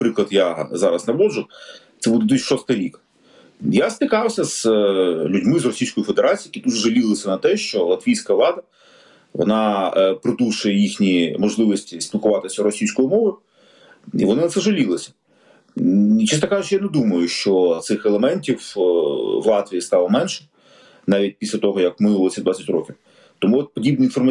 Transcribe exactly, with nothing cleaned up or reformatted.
приклад я зараз наводжу, це буде дві тисячі шостий рік. Я стикався з людьми з Російської Федерації, які дуже жалілися на те, що латвійська влада, вона придушує їхні можливості спілкуватися російською мовою, і вони на це жалілися. Чесно кажучи, я не думаю, що цих елементів в Латвії стало менше, навіть після того, як минуло ці двадцять років. Тому от подібні інформаційні